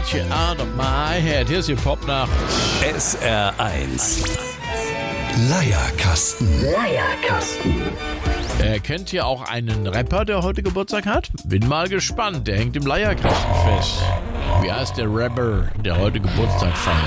Get You Out of My Head. Hier ist Ihr Popnacht. SR1 Leierkasten. Kennt ihr auch einen Rapper, der heute Geburtstag hat? Bin mal gespannt. Der hängt im Leierkasten fest. Wie heißt der Rapper, der heute Geburtstag feiert?